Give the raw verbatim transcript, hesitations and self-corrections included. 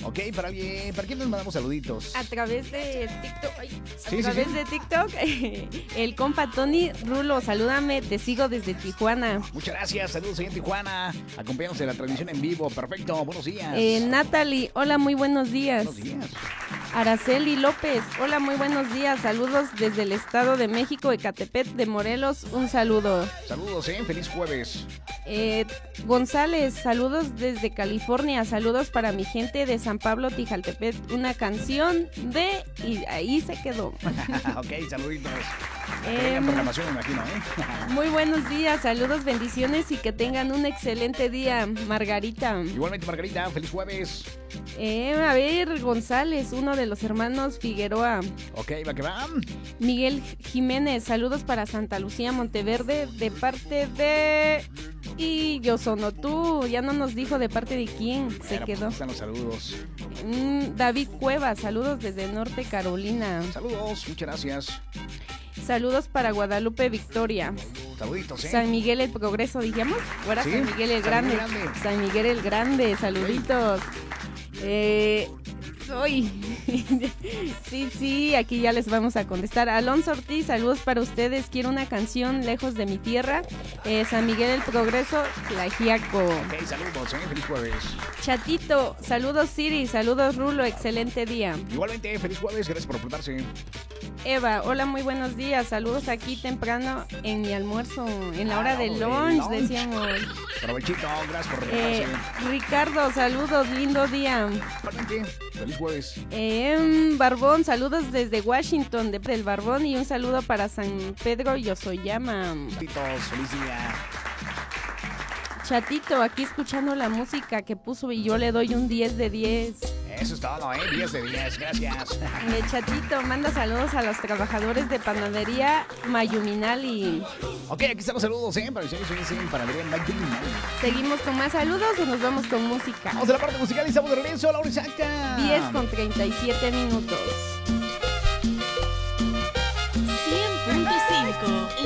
Ok, para alguien, ¿para quién nos mandamos saluditos? A través de TikTok, ay, a Sí, sí, través sí. de TikTok, el compa Tony Rulo, salúdame, te sigo desde Tijuana. Muchas gracias, saludos allá en Tijuana. Acompáñanos en la transmisión en vivo. Perfecto, buenos días. Eh, Natalie, hola, muy buenos días. Buenos días. Araceli López, hola, muy buenos días. Saludos desde el Estado de México, Ecatepec de Morelos, un saludo. Saludos, eh, feliz jueves. Eh, González, saludos desde California, saludos para mi gente de San Pablo, Tijaltepec, una canción de... y ahí se quedó. Ok, saluditos. Eh, Tengan programación, me imagino, ¿eh? Muy buenos días, saludos, bendiciones y que tengan un excelente día, Margarita. Igualmente, Margarita, feliz jueves. Eh, a ver, González, uno de los hermanos Figueroa. Ok, va que va. Miguel Jiménez, saludos para Santa Lucía, Monteverde, de parte de... Y yo sono tú, ya no nos dijo de parte de quién, se Bueno, quedó. pues, están los saludos. Mm, David Cuevas, saludos desde Norte Carolina. Saludos, muchas gracias. Saludos para Guadalupe Victoria. Saluditos, ¿eh? San Miguel el Progreso, dijimos. Ahora Sí, San Miguel el San Grande. Miguel Grande. San Miguel el Grande, saluditos. Eh, uy. Sí, sí, aquí ya les vamos a contestar. Alonso Ortiz, saludos para ustedes. Quiero una canción lejos de mi tierra. Eh, San Miguel el Progreso, Tlaxiaco. Ok, saludos, ¿eh? Feliz jueves. Chatito, saludos Siri, saludos Rulo, excelente día. Igualmente, feliz jueves, gracias por reportarse. Eva, hola, muy buenos días. Saludos aquí temprano en mi almuerzo, en la hora Ah, del del lunch, lunch. decíamos. Provechito, gracias por Eh, reportarse. Ricardo, saludos, lindo día. Igualmente, feliz jueves. Eh, Barbón, saludos desde Washington, de, del Barbón, y un saludo para San Pedro Yosoyama. Saluditos, feliz día. Chatito, aquí escuchando la música que puso y yo le doy un diez de diez. Eso es todo, ¿eh? diez de diez, gracias. Eh, Chatito, manda saludos a los trabajadores de panadería Mayuminali. Ok, aquí están los saludos, ¿eh? Para ustedes, para Adrián Mayuminal. ¿Seguimos con más saludos o nos vamos con música? Vamos a la parte musical y estamos de regreso a la hora exacta. diez con treinta y siete minutos. cien punto cinco